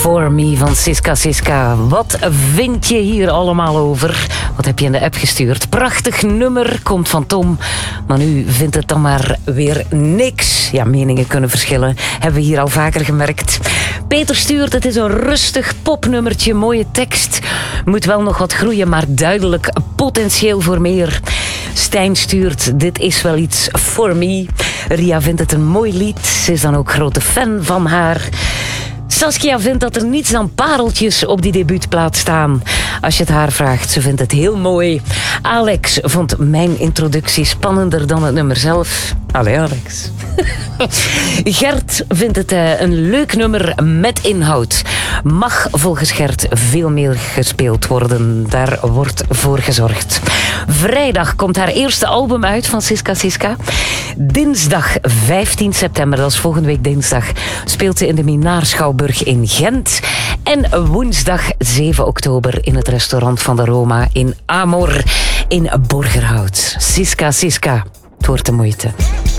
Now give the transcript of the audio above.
For Me van Siska Siska. Wat vind je hier allemaal over? Wat heb je in de app gestuurd? Prachtig nummer, komt van Tom. Maar nu vindt het dan maar weer niks. Ja, meningen kunnen verschillen. Hebben we hier al vaker gemerkt. Peter stuurt, het is een rustig popnummertje. Mooie tekst. Moet wel nog wat groeien, maar duidelijk potentieel voor meer. Stijn stuurt, dit is wel iets for me. Ria vindt het een mooi lied. Ze is dan ook grote fan van haar. Saskia vindt dat er niets dan pareltjes op die debuutplaat staan. Als je het haar vraagt, ze vindt het heel mooi. Alex vond mijn introductie spannender dan het nummer zelf. Allee, Alex. Gert vindt het een leuk nummer met inhoud. Mag volgens Gert veel meer gespeeld worden. Daar wordt voor gezorgd. Vrijdag komt haar eerste album uit van Siska Siska. Dinsdag 15 september, dat is volgende week dinsdag, speelt ze in de Minaar Schouwburg in Gent. En woensdag 7 oktober in het restaurant van de Roma in Amor in Borgerhout. Siska Siska, het wordt de moeite.